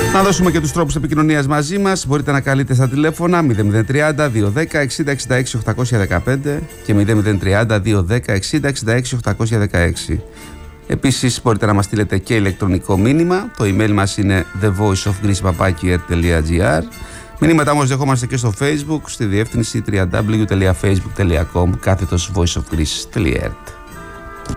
Να δώσουμε και τους τρόπους επικοινωνίας μαζί μας. Μπορείτε να καλείτε στα τηλέφωνα 0030 210 60 66 815 και 0030 210 60 66 816. Επίσης μπορείτε να μας στείλετε και ηλεκτρονικό μήνυμα. Το email μας είναι thevoiceofgreece@air.gr. Μηνύματα όμως δεχόμαστε και στο Facebook στη διεύθυνση www.facebook.com/voiceofgreece.earth.